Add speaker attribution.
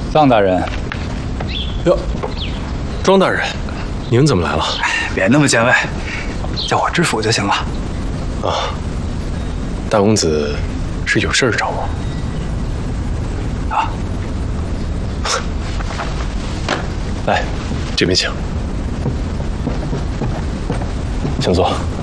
Speaker 1: 臧大人。
Speaker 2: 哟，庄大人，您怎么来了？
Speaker 3: 别那么见外，叫我知府就行了。
Speaker 2: 啊，大公子是有事儿找我。
Speaker 3: 啊，
Speaker 2: 来，这边请，请坐。